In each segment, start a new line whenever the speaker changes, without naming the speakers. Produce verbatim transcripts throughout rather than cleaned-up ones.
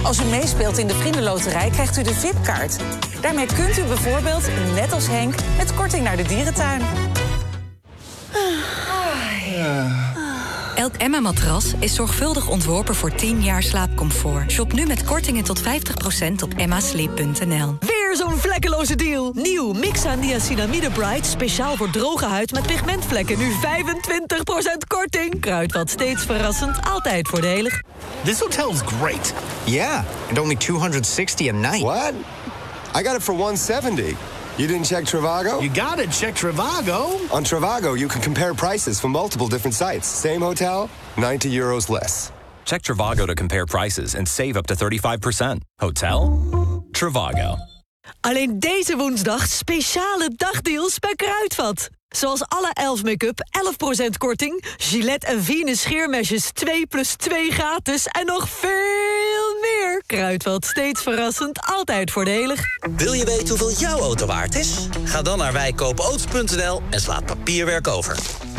Als u meespeelt in de Vriendenloterij krijgt u de V I P-kaart. Daarmee kunt u bijvoorbeeld, net als Henk, met korting naar de dierentuin.
Elk Emma-matras is zorgvuldig ontworpen voor tien jaar slaapcomfort. Shop nu met kortingen tot vijftig procent op emma sleep punt n l.
Weer zo'n vlekkeloze deal. Nieuw Mixa Niacinamide Bright. Speciaal voor droge huid met pigmentvlekken. Nu vijfentwintig procent korting. Kruidvat steeds verrassend. Altijd voordelig.
This hotel is great.
Yeah, and only two hundred sixty a night.
What? I got it for one seventy. You didn't check Trivago?
You gotta check Trivago.
On Trivago, you can compare prices from multiple different sites. Same hotel, ninety euros less.
Check Trivago to compare prices and save up to thirty-five percent. Hotel? Trivago.
Alleen deze woensdag speciale dagdeals bij Kruidvat. Zoals alle Elf make-up, elf procent korting. Gillette en Venus scheermesjes twee plus twee gratis. En nog veel meer. Kruidvat, steeds verrassend, altijd voordelig.
Wil je weten hoeveel jouw auto waard is? Ga dan naar wij kopen auto's punt n l en sla het papierwerk over.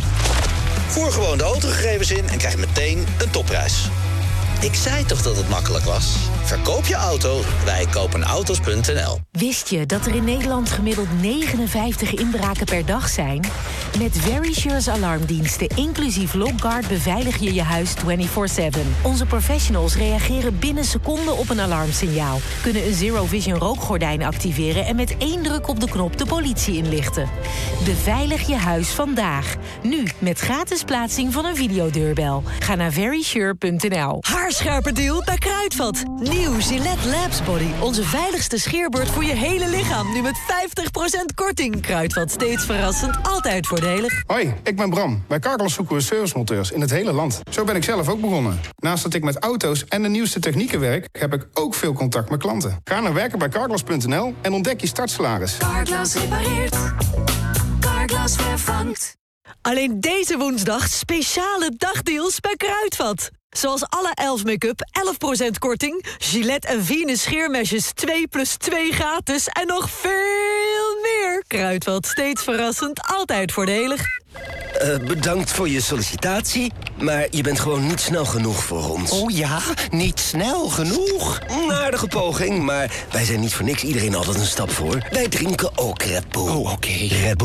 Voer gewoon de autogegevens in en krijg meteen een topprijs. Ik zei toch dat het makkelijk was? Verkoop je auto, wij kopen auto's punt n l.
Wist je dat er in Nederland gemiddeld negenenvijftig inbraken per dag zijn? Met Verisures alarmdiensten, inclusief Lockguard, beveilig je je huis vierentwintig zeven. Onze professionals reageren binnen seconden op een alarmsignaal, kunnen een Zero Vision rookgordijn activeren en met één druk op de knop de politie inlichten. Beveilig je huis vandaag. Nu met gratis plaatsing van een videodeurbel. Ga naar verisure punt n l.
Haarscherpe deal bij Kruidvat. Nieuw Gillette Labs Body. Onze veiligste scheerbeurt voor je hele lichaam. Nu met vijftig procent korting. Kruidvat, steeds verrassend, altijd voordelig.
Hoi, ik ben Bram. Bij Carglass zoeken we servicemonteurs in het hele land. Zo ben ik zelf ook begonnen. Naast dat ik met auto's en de nieuwste technieken werk, heb ik ook veel contact met klanten. Ga naar werken bij Carglass punt n l en ontdek je startsalaris.
Carglass repareert. Carglass vervangt.
Alleen deze woensdag speciale dagdeals bij Kruidvat. Zoals alle Elf make-up, elf procent korting. Gillette en Venus scheermesjes twee plus twee gratis. En nog veel meer. Kruidvat, steeds verrassend, altijd voordelig.
Uh, bedankt voor je sollicitatie, maar je bent gewoon niet snel genoeg voor ons.
Oh ja? Niet snel genoeg?
Een aardige poging, maar wij zijn niet voor niks iedereen altijd een stap voor. Wij drinken ook Red Bull.
Oh, oké.
Red Bull.